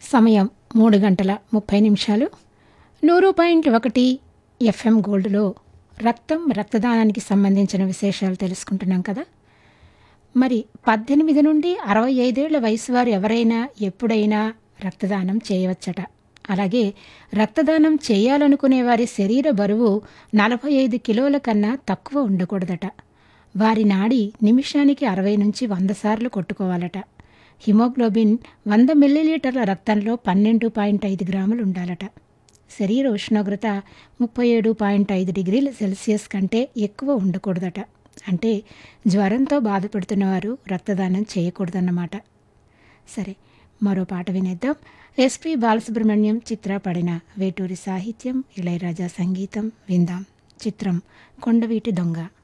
సమయం 3:30 100.1 ఎఫ్ఎం గోల్డ్లో రక్తదానానికి సంబంధించిన విశేషాలు తెలుసుకుంటున్నాం కదా. మరి 18 నుండి 65 ఏళ్ల వయసు వారు ఎవరైనా ఎప్పుడైనా రక్తదానం చేయవచ్చట. అలాగే రక్తదానం చేయాలనుకునే వారి శరీర బరువు 45 కిలోల కన్నా తక్కువ ఉండకూడదట. వారి నాడి నిమిషానికి 60 నుంచి 100 సార్లు కొట్టుకోవాలట. హిమోగ్లోబిన్ 100 మిల్లీలీటర్ల రక్తంలో 12.5 గ్రాములు ఉండాలట. శరీర ఉష్ణోగ్రత 37.5 డిగ్రీల సెల్సియస్ కంటే ఎక్కువ ఉండకూడదట. అంటే జ్వరంతో బాధపడుతున్న వారు రక్తదానం చేయకూడదన్నమాట. సరే, మరో పాట వినేద్దాం. ఎస్పి బాలసుబ్రహ్మణ్యం చిత్ర పాడిన వేటూరి సాహిత్యం, ఇళయరాజా సంగీతం విందాం. చిత్రం కొండవీటి దొంగ.